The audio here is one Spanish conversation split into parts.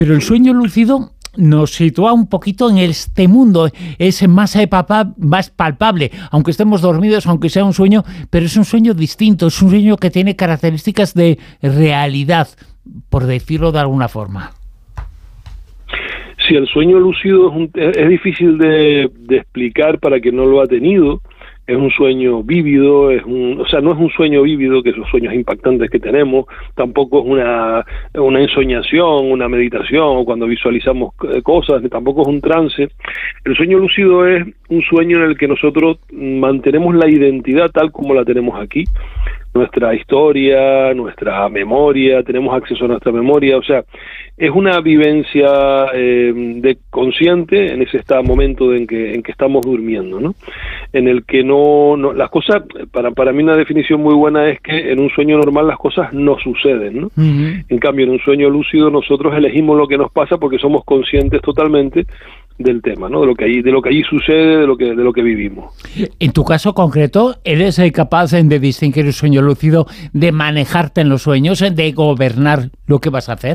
Pero el sueño lúcido nos sitúa un poquito en este mundo, es más palpable, aunque estemos dormidos, aunque sea un sueño, pero es un sueño distinto, es un sueño que tiene características de realidad, por decirlo de alguna forma. Sí, el sueño lúcido es difícil de explicar para quien no lo ha tenido. Es un sueño vívido, no es un sueño vívido, que esos sueños impactantes que tenemos, tampoco es una ensoñación, una meditación, o cuando visualizamos cosas, tampoco es un trance. El sueño lúcido es un sueño en el que nosotros mantenemos la identidad tal como la tenemos aquí, nuestra historia, nuestra memoria, tenemos acceso a nuestra memoria, o sea, es una vivencia de consciente en ese momento en que estamos durmiendo, ¿no? En el que no las cosas, para mí una definición muy buena es que en un sueño normal las cosas no suceden, ¿no? Uh-huh. En cambio, en un sueño lúcido nosotros elegimos lo que nos pasa porque somos conscientes totalmente del tema, ¿no? De lo que allí sucede, de lo que vivimos. En tu caso concreto, ¿eres capaz de distinguir el sueño lúcido, de manejarte en los sueños, de gobernar lo que vas a hacer?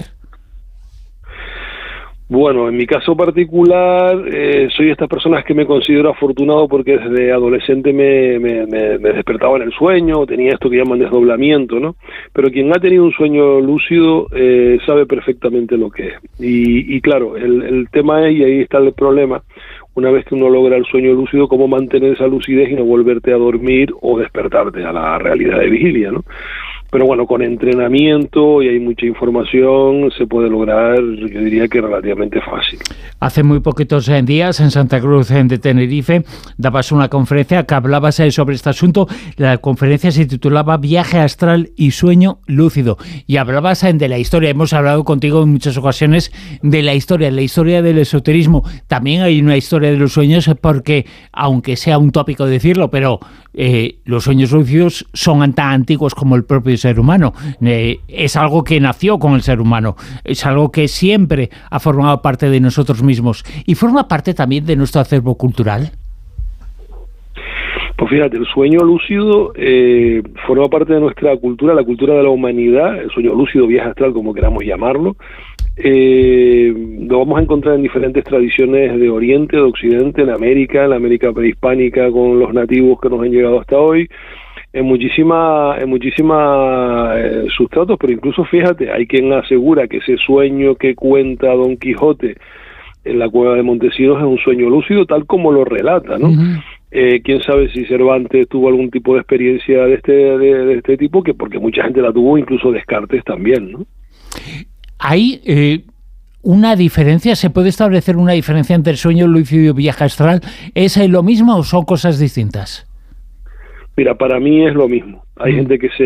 Bueno, en mi caso particular, soy de estas personas que me considero afortunado porque desde adolescente me despertaba en el sueño, tenía esto que llaman desdoblamiento, ¿no? Pero quien ha tenido un sueño lúcido sabe perfectamente lo que es. Y claro, el tema es, y ahí está el problema, una vez que uno logra el sueño lúcido, cómo mantener esa lucidez y no volverte a dormir o despertarte a la realidad de vigilia, ¿no? Pero bueno, con entrenamiento y hay mucha información, se puede lograr, yo diría que relativamente fácil. Hace muy poquitos días en Santa Cruz de Tenerife dabas una conferencia que hablabas sobre este asunto. La conferencia se titulaba Viaje astral y sueño lúcido. Y hablabas de la historia. Hemos hablado contigo en muchas ocasiones de la historia del esoterismo. También hay una historia de los sueños porque, aunque sea un tópico decirlo, pero los sueños lúcidos son tan antiguos como el propio ser humano. Es algo que nació con el ser humano, es algo que siempre ha formado parte de nosotros mismos y forma parte también de nuestro acervo cultural. Pues fíjate, el sueño lúcido forma parte de nuestra cultura, la cultura de la humanidad, el sueño lúcido, viaje astral, como queramos llamarlo. Lo vamos a encontrar en diferentes tradiciones de Oriente, de Occidente, en la América prehispánica con los nativos que nos han llegado hasta hoy, en muchísimas sustratos, pero incluso fíjate, hay quien asegura que ese sueño que cuenta Don Quijote en la cueva de Montesinos es un sueño lúcido, tal como lo relata, ¿no? Uh-huh. Quién sabe si Cervantes tuvo algún tipo de experiencia de este tipo, que porque mucha gente la tuvo, incluso Descartes también, ¿no? Hay una diferencia, ¿se puede establecer una diferencia entre el sueño lúcido y viaje astral? ¿Es lo mismo o son cosas distintas? Mira, para mí es lo mismo. Hay gente que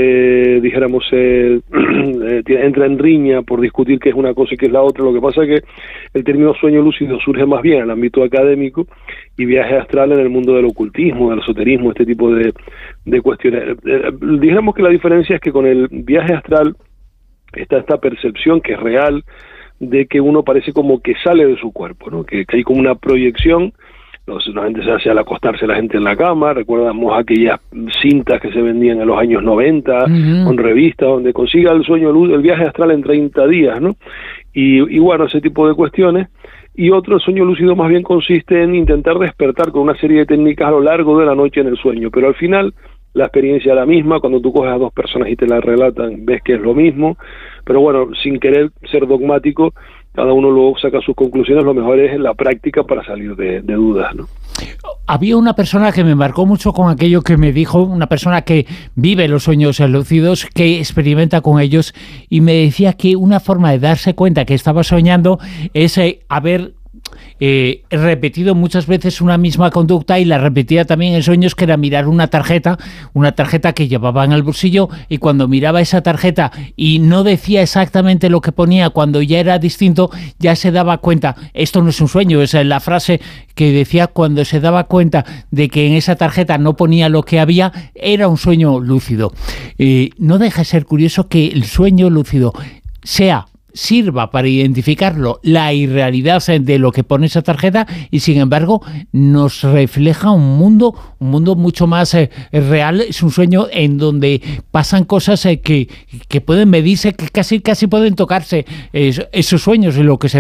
entra en riña por discutir qué es una cosa y qué es la otra. Lo que pasa es que el término sueño lúcido surge más bien en el ámbito académico y viaje astral en el mundo del ocultismo, del esoterismo, este tipo de cuestiones. Dijéramos que la diferencia es que con el viaje astral está esta percepción que es real de que uno parece como que sale de su cuerpo, ¿no? Que hay como una proyección. La gente se hace al acostarse la gente en la cama. Recordamos aquellas cintas que se vendían en los años 90 uh-huh. con revistas donde consiga el viaje astral en 30 días, ¿no? Y bueno, ese tipo de cuestiones. Y otro, el sueño lúcido más bien consiste en intentar despertar con una serie de técnicas a lo largo de la noche en el sueño, pero al final la experiencia es la misma. Cuando tú coges a dos personas y te la relatan, ves que es lo mismo, pero bueno, sin querer ser dogmático, cada uno luego saca sus conclusiones. Lo mejor es en la práctica para salir de dudas, ¿no? Había una persona que me marcó mucho con aquello que me dijo, una persona que vive los sueños lúcidos, que experimenta con ellos, y me decía que una forma de darse cuenta que estaba soñando es haber repetido muchas veces una misma conducta, y la repetía también en sueños, que era mirar una tarjeta que llevaba en el bolsillo, y cuando miraba esa tarjeta y no decía exactamente lo que ponía, cuando ya era distinto, ya se daba cuenta. Esto no es un sueño, es la frase que decía, cuando se daba cuenta de que en esa tarjeta no ponía lo que había, era un sueño lúcido. No deja de ser curioso que el sueño lúcido sea sirva para identificarlo la irrealidad de lo que pone esa tarjeta, y sin embargo nos refleja un mundo mucho más real. Es un sueño en donde pasan cosas que pueden medirse, que casi pueden tocarse esos sueños, en lo que se